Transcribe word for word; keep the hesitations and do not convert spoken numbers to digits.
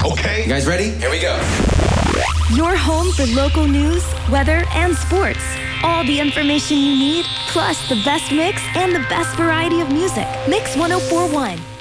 Okay. You guys ready? Here we go. Your home for local news, weather, and sports. All the information you need, plus the best mix and the best variety of music. Mix one oh four point one.